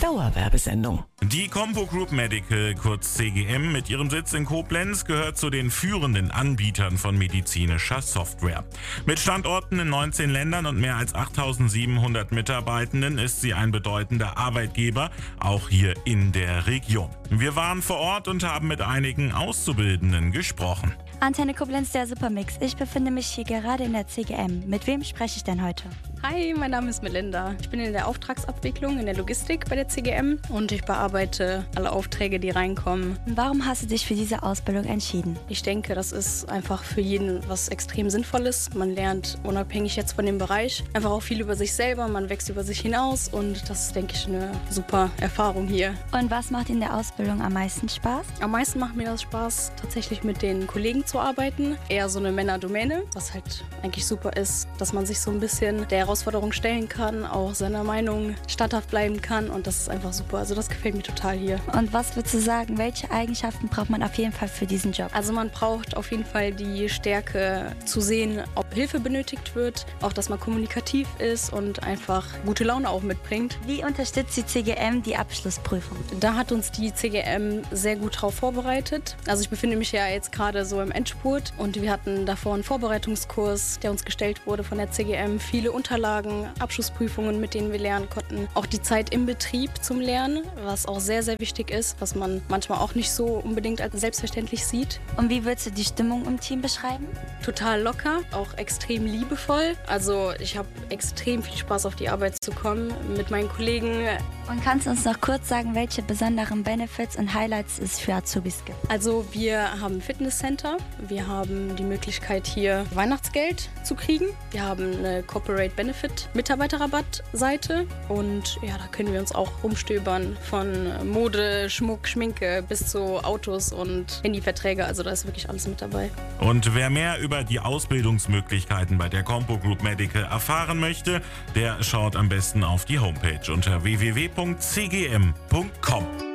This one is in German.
Dauerwerbesendung. Die Compo Group Medical, kurz CGM, mit ihrem Sitz in Koblenz gehört zu den führenden Anbietern von medizinischer Software. Mit Standorten in 19 Ländern und mehr als 8.700 Mitarbeitenden ist sie ein bedeutender Arbeitgeber, auch hier in der Region. Wir waren vor Ort und haben mit einigen Auszubildenden gesprochen. Antenne Koblenz, der Supermix. Ich befinde mich hier gerade in der CGM. Mit wem spreche ich denn heute? Hi, mein Name ist Melinda. Ich bin in der Auftragsabwicklung in der Logistik bei der CGM und ich bearbeite alle Aufträge, die reinkommen. Warum hast du dich für diese Ausbildung entschieden? Ich denke, das ist einfach für jeden was extrem Sinnvolles. Man lernt unabhängig jetzt von dem Bereich einfach auch viel über sich selber, man wächst über sich hinaus und das ist, denke ich, eine super Erfahrung hier. Und was macht in der Ausbildung am meisten Spaß? Am meisten macht mir das Spaß, tatsächlich mit den Kollegen zu arbeiten. Eher so eine Männerdomäne, was halt eigentlich super ist, dass man sich so ein bisschen der Herausforderung stellen kann, auch seiner Meinung statthaft bleiben kann und das ist einfach super. Also das gefällt mir total hier. Und was würdest du sagen, welche Eigenschaften braucht man auf jeden Fall für diesen Job? Also man braucht auf jeden Fall die Stärke zu sehen, ob Hilfe benötigt wird, auch dass man kommunikativ ist und einfach gute Laune auch mitbringt. Wie unterstützt die CGM die Abschlussprüfung? Da hat uns die CGM sehr gut drauf vorbereitet. Also ich befinde mich ja jetzt gerade so im Endspurt und wir hatten davor einen Vorbereitungskurs, der uns gestellt wurde von der CGM. Viele Unterlagen, Abschlussprüfungen, mit denen wir lernen konnten. Auch die Zeit im Betrieb zum Lernen, was auch sehr, sehr wichtig ist, was man manchmal auch nicht so unbedingt als selbstverständlich sieht. Und wie würdest du die Stimmung im Team beschreiben? Total locker, auch extrem liebevoll. Also ich habe extrem viel Spaß, auf die Arbeit zu kommen mit meinen Kollegen. Und kannst du uns noch kurz sagen, welche besonderen Benefits und Highlights es für Azubis gibt? Also wir haben ein Fitnesscenter, wir haben die Möglichkeit hier Weihnachtsgeld zu kriegen, wir haben eine Corporate Benefit Mitarbeiterrabattseite und ja, da können wir uns auch rumstöbern von Mode, Schmuck, Schminke bis zu Autos und Handyverträge, also da ist wirklich alles mit dabei. Und wer mehr über die Ausbildungsmöglichkeiten bei der Compo Group Medical erfahren möchte, der schaut am besten auf die Homepage unter www.cgm.com.